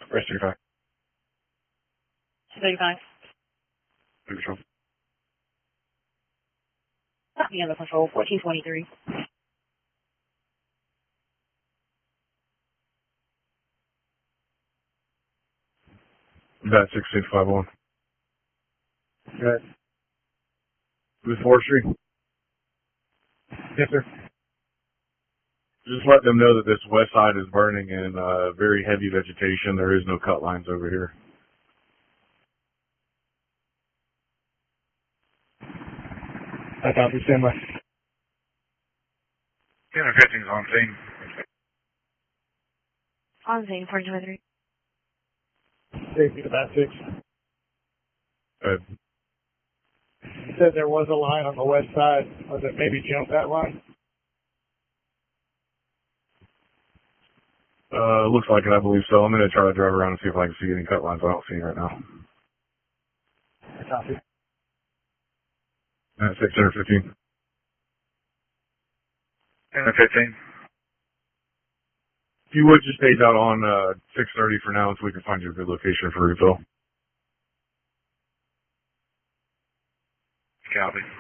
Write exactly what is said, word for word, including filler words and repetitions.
Rest thirty-five. thirty-five. Control. Copy on the control, fourteen twenty-three. Bat six six five one. Good. With forestry. Yes, sir. Just let them know that this west side is burning in uh, very heavy vegetation. There is no cut lines over here. I copy. Stand by. ten or fifteen is on scene. On scene, fourteen twenty-three. Safety to bat six. Uh, You said there was a line on the west side. Was it maybe jump that line? uh, looks like it, I believe so. I'm going to try to drive around and see if I can see any cut lines. I don't see any right now. I copy. At six or fifteen. ten or fifteen. If you would just stage out on uh, six thirty for now until we can find you a good location for refill. Copy.